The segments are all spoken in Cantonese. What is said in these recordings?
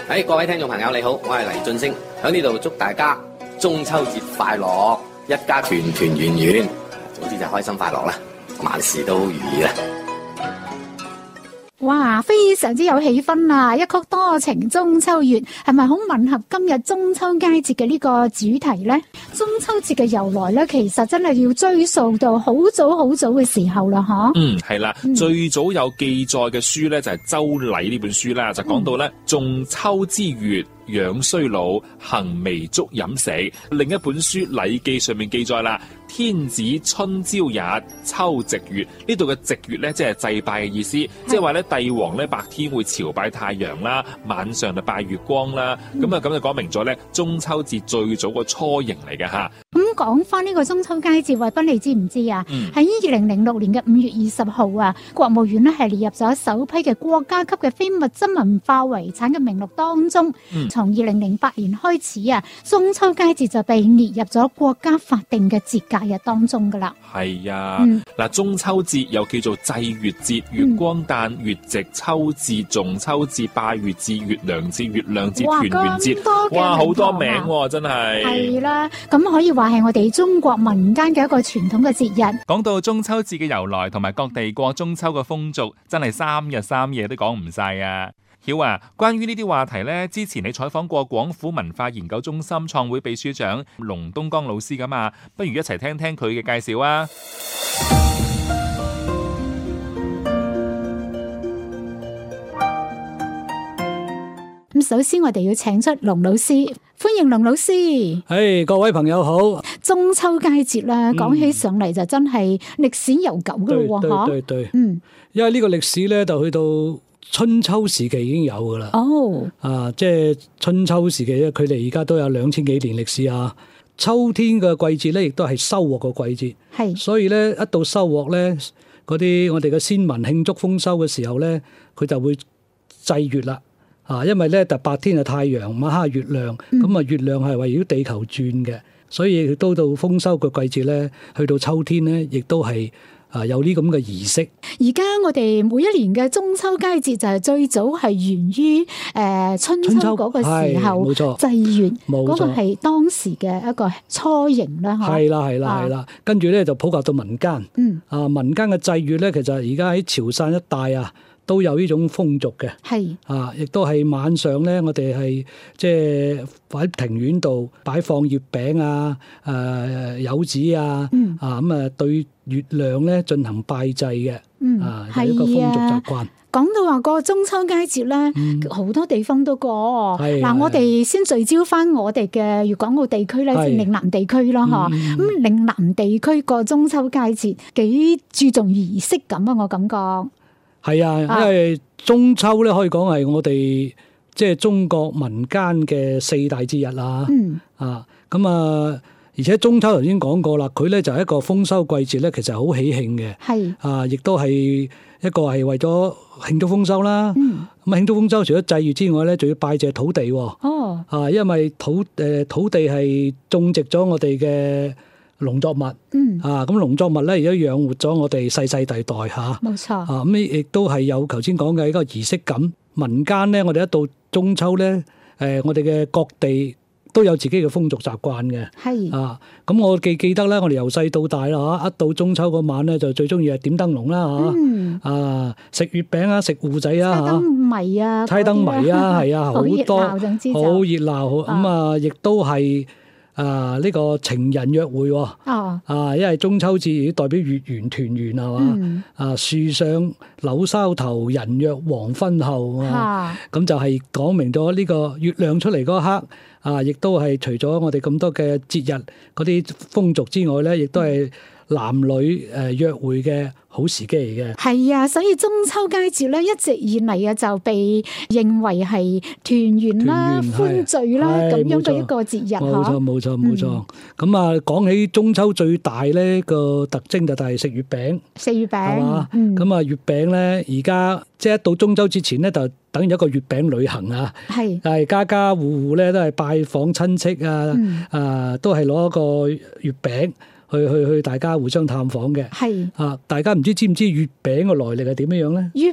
各位聽眾朋友你好，我係黎俊升，喺呢度祝大家中秋節快樂，一家團團圓圓，總之就開心快樂啦，萬事都如意啦。 哇，非常之有氣氛啊！一曲多情中秋月，係咪好吻合今日中秋佳節嘅呢個主題呢？中秋節嘅由來呢，其實真係要追溯到好早好早嘅時候啦，嗬。 係啦，最早有記載嘅書呢，就係《周禮》呢本書啦，就講到呢，仲秋之月，養衰老，行微足飲食。另一本書《禮記》上面記載啦，天子春朝日，秋夕月。呢度嘅夕月咧，即係祭拜嘅意思，即係話咧，帝王咧白天會朝拜太陽啦，晚上就拜月光啦。咁就講明咗咧，中秋節最早個雛形嚟嘅吓。 咁講翻呢個中秋佳節，惠斌你知唔知啊？喺2006年嘅5月20號啊，國務院咧係列入咗首批嘅國家級嘅非物質文化遺產嘅名錄當中。從2008年開始啊，中秋佳節就被列入咗國家法定嘅節假日當中噶啦。 係啊，嗱，中秋節又叫做祭月節、月光誕、月夕、秋節、仲秋節、拜月節、月亮節、月亮節、團圓節，哇，好多名喎，真係。係啦，咁可以話係我哋中國民間嘅一個傳統嘅節日。 講到中秋節嘅由來同埋各地過中秋嘅風俗，真係3日3夜都講唔晒啊！曉啊，關於呢啲話題呢，之前你採訪過廣府文化研究中心創會秘書長龍東江老師㗎嘛，不如一齊聽聽佢嘅介紹啊！ 咁首先我哋要請出龍老師，歡迎龍老師。 各位朋友好。 中秋佳節啦，講起上嚟就真係歷史悠久噶咯喎， 對，因為呢個歷史咧就去到春秋時期已經有噶啦。即係春秋時期咧，佢哋而家都有2000幾年歷史啊。秋天嘅季節咧，亦都係收穫嘅季節，所以咧一到收穫咧，嗰啲我哋嘅先民慶祝豐收嘅時候咧，佢就會祭月啦。因為咧就白天係太陽，晚黑係月亮，咁月亮係圍繞地球轉嘅，所以都到豐收嘅季節咧，去到秋天咧，亦都係有呢咁嘅儀式。 而家我哋每一年嘅中秋佳節就係最早係源於春秋嗰個時候，祭月嗰個係當時嘅一個雛形啦。 係啦，跟住咧就普及到民間。民間嘅祭月咧，其實而家喺潮汕一帶啊，都有呢種風俗嘅，亦都係晚上咧，我哋係即係喺庭院度擺放月餅啊、柚子啊，對月亮咧進行拜祭嘅，係一個風俗習慣。 講到話個中秋佳節咧，好多地方都過。嗱，我哋先聚焦翻我哋嘅粵港澳地區咧，即係嶺南地區啦，嗬。咁嶺南地區個中秋佳節幾注重儀式感啊，我感覺。 係啊，因為中秋咧可以講係我哋即係中國民間嘅4大節日啦。而且中秋頭先講過啦，佢咧就係一個豐收季節咧，其實好喜慶嘅。亦都係一個係為咗慶祝豐收啦。咁慶祝豐收除咗祭月之外咧，仲要拜謝土地。因為土地係種植咗我哋嘅農作物，咁農作物咧而家養活咗我哋世世代代吓， 冇錯。 咁亦都係有頭先講嘅一個儀式感。民間咧，我哋一到中秋咧，我哋嘅各地都有自己嘅風俗習慣嘅。咁我記得咧，我哋由細到大啦吓，一到中秋嗰晚咧，就最中意係點燈籠啦吓，食月餅啊，食芋仔啊， 猜燈謎啊， 猜燈謎啊，係啊，好多好熱鬧咁亦都係。呢個情人約會因為中秋節代表月圓團圓係嘛，樹上柳梢頭，人約黃昏後咁就係講明咗呢個月亮出嚟嗰刻亦都係除咗我哋咁多嘅節日嗰啲風俗之外咧，亦都係男女約會嘅好時機嚟嘅。 係啊，所以中秋佳節咧，一直以嚟啊就被認為係團圓啦、歡聚啦咁樣嘅一個節日。 冇錯。咁講起中秋最大咧個特徵就係食月餅。 食月餅係嘛？咁月餅咧而家即係一到中秋之前咧，就等於一個月餅旅行啊。係家家戶戶咧都係拜訪親戚啊，都係攞一個月餅。去大家互相探訪嘅。大家唔知唔知月餅嘅來歷係點樣咧？ 月餅嘅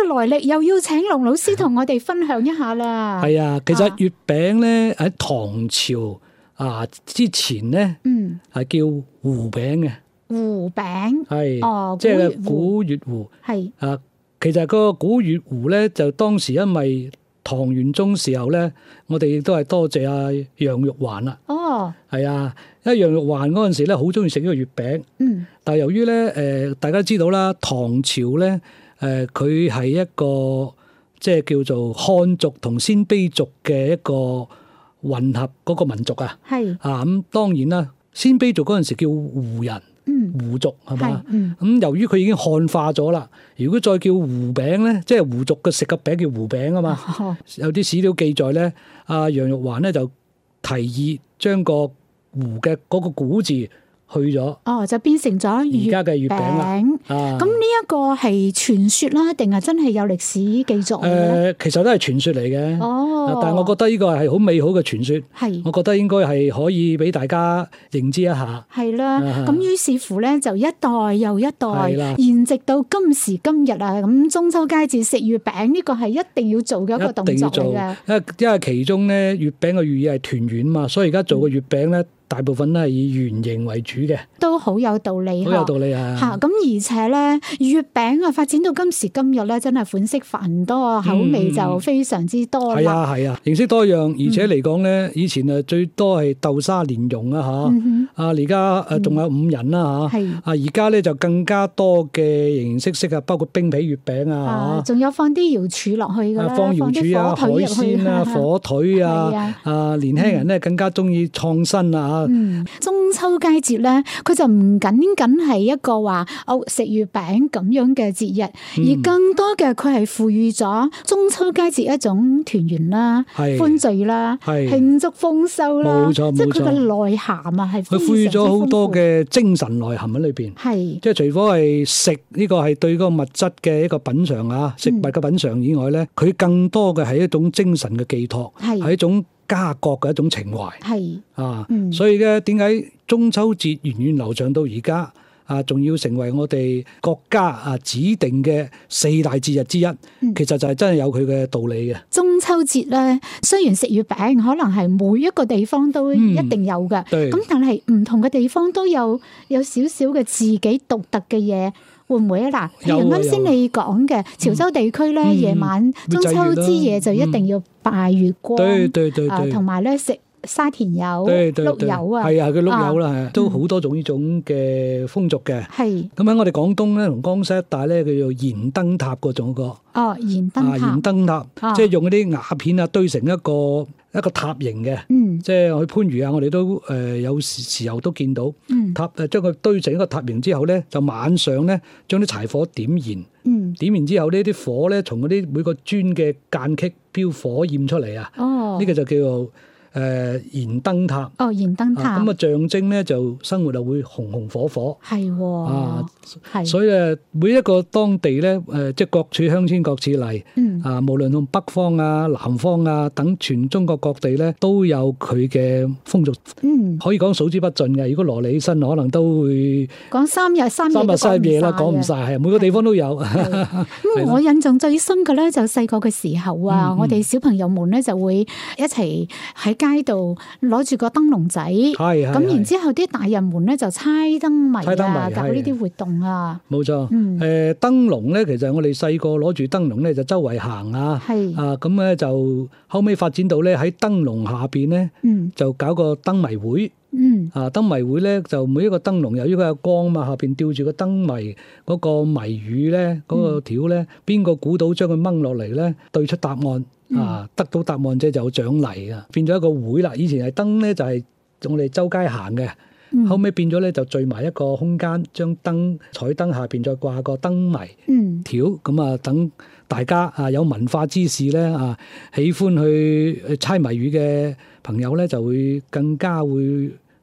嘅來歷又要請龍老師同我哋分享一下啦。 係啊，其實月餅咧喺唐朝之前咧，係叫糊餅嘅。 糊餅係，即係古月糊。係其實個古月糊咧，就當時因為唐玄宗時候咧，我哋亦都係多謝阿楊玉環啦。係啊，因為楊玉環嗰陣時咧，好中意食呢個月餅。但係由於咧，大家知道啦，唐朝咧，佢係一個即係叫做漢族同鮮卑族嘅一個混合嗰個民族啊。係咁當然啦，鮮卑族嗰陣時叫胡人。胡族係嘛？咁由於佢已經漢化咗啦，如果再叫糊餅咧，即係胡族嘅食嘅餅叫糊餅啊嘛。有啲史料記載咧，阿楊玉環咧就提議將個糊嘅嗰個古字去咗，就變成咗而家嘅月餅啦。咁呢一個係傳說啦，定係真係有歷史記載嘅？其實都係傳說嚟嘅。但係我覺得呢個係好美好嘅傳說。我覺得應該係可以俾大家認知一下。係啦，咁於是乎咧，就一代又一代，延直到今時今日啊！咁中秋佳節食月餅呢個係一定要做嘅一個動作嚟嘅。因為其中咧，月餅嘅寓意係團圓嘛，所以而家做嘅月餅咧，大部分都係以圓形為主嘅，都好有道理。好有道理啊！咁而且咧，月餅發展到今時今日咧，真係款式繁多，口味就非常之多啦。係啊，形式多樣，而且嚟講咧，以前最多係豆沙蓮蓉啊嚇，而家仲有五仁啦嚇，而家咧就更加多嘅形形色色啊，包括冰皮月餅啊，仲有放啲瑤柱落去㗎啦，放瑤柱啊、海鮮啊、火腿啊，年輕人咧更加中意創新啊！中秋佳節咧，佢就唔僅僅係一個話食月餅咁樣嘅節日，而更多嘅佢係賦予咗中秋佳節一種團圓啦、歡聚啦、慶祝豐收啦，冇錯，即係佢嘅內涵啊，係佢賦予咗好多嘅精神內涵喺裏邊。係即係除咗係食呢個係對嗰個物質嘅一個品嘗啊，食物嘅品嘗以外咧，佢更多嘅係一種精神嘅寄託，係一種家國嘅一種情懷。係所以咧，點解中秋節源遠流長到而家仲要成為我哋國家指定嘅4大節日之一？其實就係真係有佢嘅道理嘅。中秋節咧，雖然食月餅可能係每一個地方都一定有嘅，咁但係唔同嘅地方都有少少嘅自己獨特嘅嘢。會唔會啊？嗱，譬如啱先你講嘅潮州地區咧，夜晚中秋之夜就一定要拜月光，同埋咧食沙田柚、碌柚啊，係啊，佢碌柚啦，都好多種呢種嘅風俗嘅。係咁喺我哋廣東咧，同江西一帶咧，叫做燃燈塔嗰種個。燃燈塔，燃燈塔，即係用嗰啲瓦片啊堆成一個塔形嘅。即係去番禺啊，我哋都有時候都見到塔，將佢堆成一個塔形之後咧，就晚上咧將啲柴火點燃。點燃之後呢啲火咧從嗰啲每個磚嘅間隙飆火焰出嚟啊。呢個就叫做燃燈塔。燃燈塔咁象徵咧就生活就會紅紅火火。係所以每一個當地咧即係各處鄉村各處例。無論從北方啊、南方啊等全中國各地咧都有佢嘅風俗。可以講數之不盡嘅。如果羅你起身，可能都會講3日3夜啦，講唔晒。係每個地方都有。咁我印象最深嘅咧就細個嘅時候啊，我哋小朋友們咧就會一齊喺街度攞住個燈籠仔，咁然之後啲大人們咧就猜燈謎啊，搞呢啲活動啊。冇錯，燈籠咧，其實我哋細個攞住燈籠咧就周圍行啊，咁咧就後尾發展到咧喺燈籠下邊咧，就搞個燈謎會。燈謎會咧就每一個燈籠由於佢有光嘛，下邊吊住個燈謎嗰個謎語咧，嗰個條咧，邊個估到將佢掹落嚟咧，對出答案。得到答案即係就有獎勵啊，變咗一個會啦。以前係燈咧就係我哋周街行嘅，後尾變咗咧就聚埋一個空間，將彩燈下邊再掛個燈謎條，咁啊等大家有文化之士咧喜歡去猜謎語嘅朋友咧就會更加會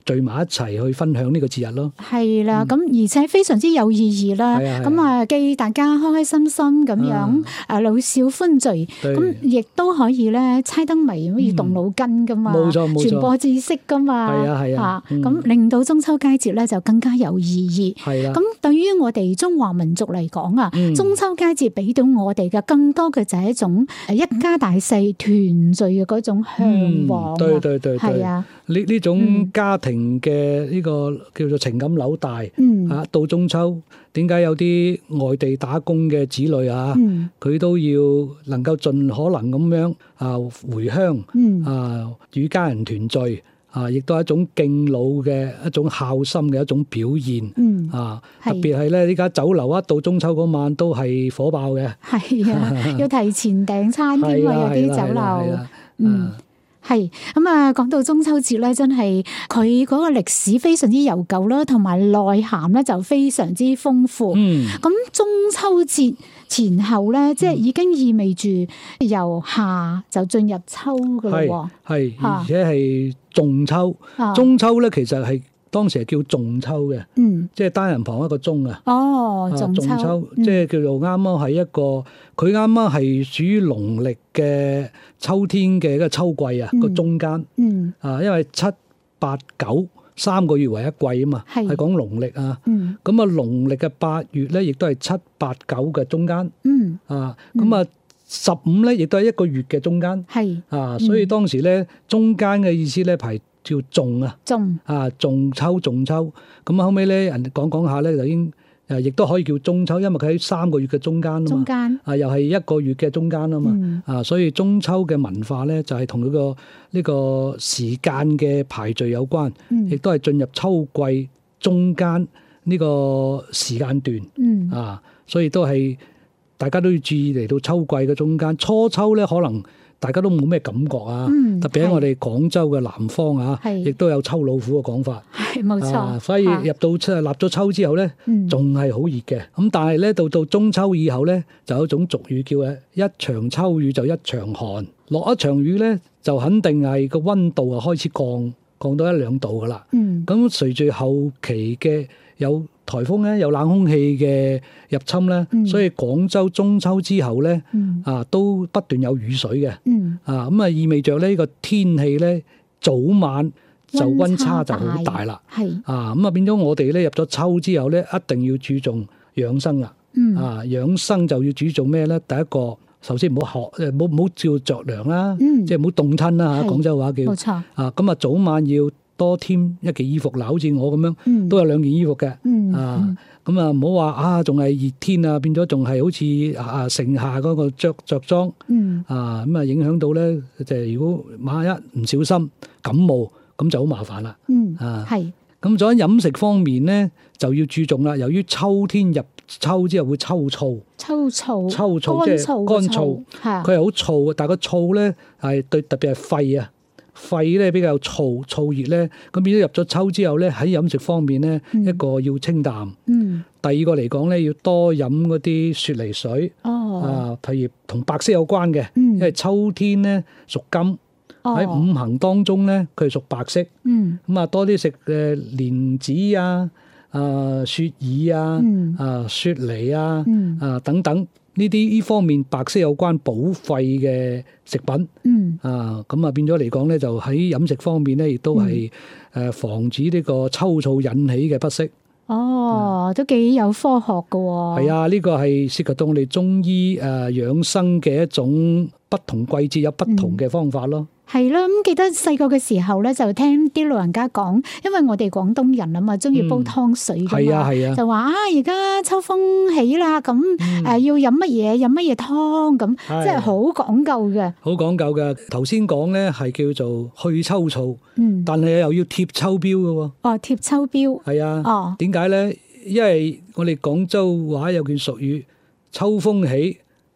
聚埋一齊去分享呢個節日咯。 係啦，咁而且非常之有意義啦。咁啊，既大家開開心心咁樣老少歡聚，咁亦都可以咧猜燈謎，可以動腦筋噶嘛， 冇錯， 傳播知識噶嘛。 係啊， 咁令到中秋佳節咧就更加有意義。 係啦。 咁對於我哋中華民族嚟講啊，中秋佳節俾到我哋嘅更多嘅就係一種一家大細團聚嘅嗰種向往。 對， 係啊。 呢種家庭嘅呢個叫做情感紐帶，到中秋，點解有啲外地打工嘅子女啊，佢都要能夠盡可能咁樣回鄉，與家人團聚，亦都係一種敬老嘅一種孝心嘅一種表現，特別係咧，依家酒樓一到中秋嗰晚都係火爆嘅， 係啊，要提前訂餐添啊，有啲酒樓，係咁啊！講到中秋節咧，真係佢嗰個歷史非常之悠久啦，同埋內涵咧就非常之豐富。咁中秋節前後咧，即係已經意味住由夏就進入秋噶啦。 係，而且係仲秋。中秋咧，其實係當時係叫仲秋嘅，即係單人旁一個中啊。仲秋，即係叫做啱啱係一個，佢啱啱係屬於農曆嘅秋天嘅一個秋季啊，個中間。因為7、8、9 3個月為一季啊嘛，係講農曆啊。咁啊，農曆嘅8月咧，亦都係7、8、9嘅中間。咁啊15咧，亦都係一個月嘅中間。所以當時咧，中間嘅意思咧排叫仲啊，仲秋，咁後尾咧人講下咧就已經亦都可以叫中秋，因為佢喺3個月嘅中間啊嘛，又係1個月嘅中間啊嘛，所以中秋嘅文化咧就係同佢個呢個時間嘅排序有關，亦都係進入秋季中間呢個時間段，所以都係大家都要注意嚟到秋季嘅中間，初秋咧可能大家都冇咩感覺啊，特別喺我哋廣州嘅南方啊，亦都有秋老虎嘅講法， 係冇錯。所以入到立咗秋之後咧，仲係好熱嘅。咁但係咧到中秋以後咧，就有一種俗語叫一場秋雨就一場寒，落一場雨咧就肯定係個溫度啊開始降到1、2度噶啦。咁隨住後期嘅有颱風咧，有冷空氣嘅入侵咧，所以廣州中秋之後咧，都不斷有雨水嘅，咁啊意味着呢個天氣咧早晚就溫差就好大啦，咁啊變咗我哋咧入咗秋之後咧，一定要注重養生啦，養生就要注重咩咧？第一個首先唔好照着涼啦，即係唔好凍親啦嚇，廣州話叫，冇錯，咁啊早晚要多添一件衣服嗱，好似我咁樣都有2件衣服嘅，咁啊唔好話仲係熱天啊，變咗仲係好似盛夏嗰個着裝，咁啊影響到咧，就係如果萬一唔小心感冒，咁就好麻煩啦。係。咁仲喺飲食方面咧，就要注重啦。由於秋天入秋之後會抽燥，即係乾燥，佢係好燥，但係個燥咧係對特別係肺咧比較燥熱咧，咁變咗入咗秋之後咧，喺飲食方面咧，一個要清淡，第二個嚟講咧要多飲嗰啲雪梨水，譬如同白色有關嘅，因為秋天咧屬金，喺5行當中咧佢係屬白色，咁啊多啲食蓮子啊、雪耳啊、雪梨啊等等。呢方面白色有關補肺嘅食品，咁啊變咗嚟講咧，就喺飲食方面咧，亦都係防止呢個秋燥引起嘅不適。 都幾有科學㗎喎。係啊，呢個係涉及到我哋中醫養生嘅一種不同季節有不同嘅方法咯。 係啦，咁記得細個嘅時候咧，就聽啲老人家講，因為我哋廣東人啊嘛，中意煲湯水㗎嘛，就話而家秋風起啦，咁要飲乜嘢湯咁，即係好講究嘅。好講究嘅。頭先講咧係叫做去秋燥，但係又要貼秋膘嘅喎。 貼秋膘。係啊。點解咧？因為我哋廣州話有句俗語，秋風起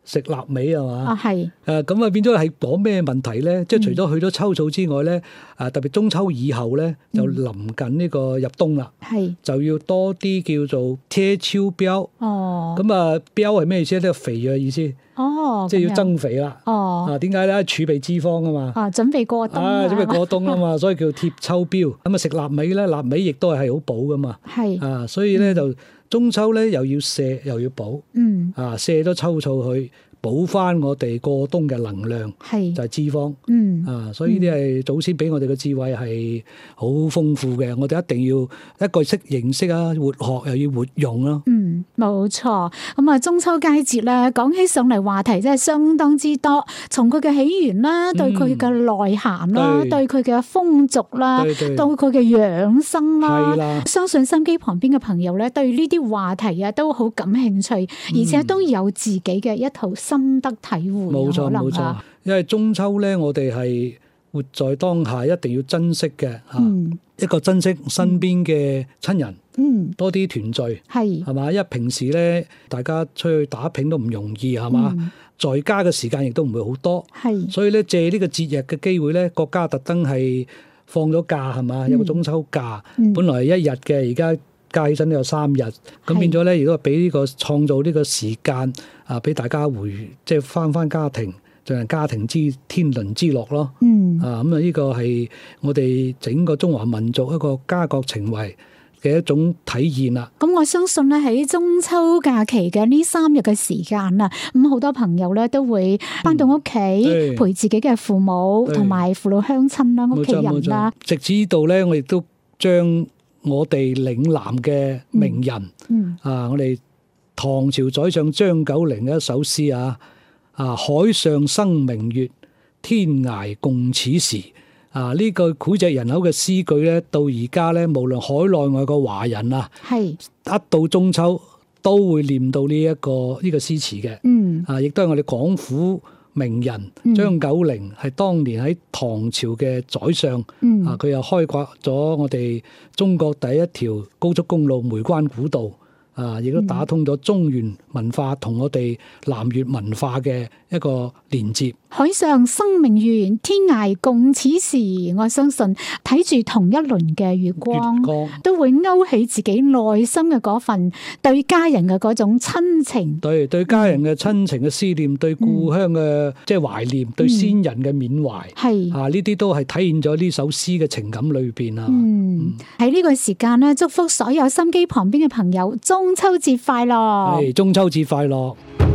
食臘味係嘛？ 係。 咁變咗係講咩問題咧？即係除咗去咗秋草之外咧，特別中秋以後咧，就臨近呢個入冬啦，就要多啲叫做貼秋膘。咁膘係咩意思咧？呢個肥嘅意思。即係要增肥啦。點解咧？儲備脂肪啊嘛。準備過冬。準備過冬啊嘛，所以叫貼秋膘。咁食臘味咧，臘味亦都係好補噶嘛。所以咧就中秋咧又要瀉又要補。瀉咗秋草去。補翻我哋過冬嘅能量，就係脂肪。所以呢啲係祖先俾我哋嘅智慧係好豐富嘅，我哋一定要一個識認識啊，活學又要活用咯。 冇錯。咁中秋佳節咧，講起上嚟話題真係相當之多，從佢嘅起源啦，對佢嘅內涵啦，對佢嘅風俗啦，到佢嘅養生啦，相信心機旁邊嘅朋友咧，對呢啲話題啊都好感興趣，而且都有自己嘅一套心得體會。 冇錯冇錯，因為中秋咧，我哋係活在當下，一定要珍惜嘅一個珍惜身邊嘅親人，多啲團聚，係嘛？因為平時咧，大家出去打拼都唔容易，係嘛？在家嘅時間亦都唔會好多，所以咧借呢個節日嘅機會咧，國家特登係放咗假，係嘛？有個中秋假，本來係1日嘅，而家加起身都有3日，咁變咗咧，亦都係俾呢個創造呢個時間俾大家即係翻家庭，進行家庭之天倫之樂咯。呢個係我哋整個中華民族一個家國情懷嘅一種體現啦。咁我相信咧，喺中秋假期嘅呢3日嘅時間啊，咁好多朋友咧都會翻到屋企陪自己嘅父母同埋父老鄉親啦、屋企人啦。 直至呢度咧，我亦都將我哋嶺南嘅名人我哋唐朝宰相張九齡嘅一首詩海上生明月，天涯共此時。呢句膾炙人口嘅詩句咧，到而家咧，無論海內外嘅華人一到中秋都會念到呢個詩詞嘅。亦都係我哋廣府名人張九齡，係當年喺唐朝嘅宰相。佢又開闢咗我哋中國第一條高速公路梅關古道。亦都打通咗中原文化同我哋南粵文化嘅一個連接。 海上生明月，天涯共此時。我相信睇住同一輪嘅月光，都會勾起自己內心嘅嗰份對家人嘅嗰種親情。 對家人嘅親情嘅思念，對故鄉嘅即係懷念，對先人嘅緬懷。呢啲都係體現咗呢首詩嘅情感裏邊啊。 喺呢個時間呢，祝福所有心機旁邊嘅朋友中秋節快樂！ 中秋節快樂！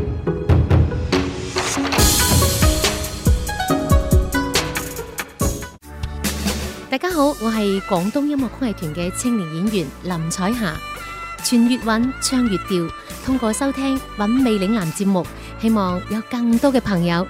大家好，我係廣東音樂曲藝團嘅青年演員林彩霞。傳粵韻，唱粵調，通過收聽《韻味嶺南》節目，希望有更多嘅朋友